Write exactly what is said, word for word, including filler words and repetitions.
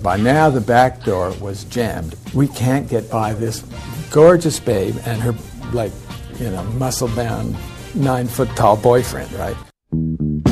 By now, the back door was jammed. We can't get by this gorgeous babe and her, like, you know, muscle-bound, nine-foot-tall boyfriend, right?